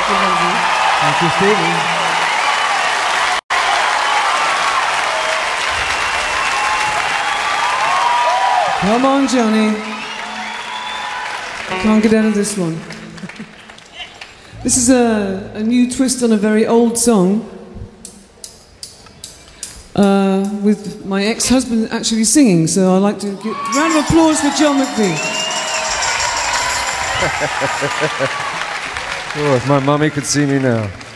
Thank you, Stevie. Come on, Johnny. Can't get out of this one. This is a new twist on a very old song. With my ex-husband actually singing, so I'd like to give a round of applause for John McVie. Oh, if my mummy could see me now.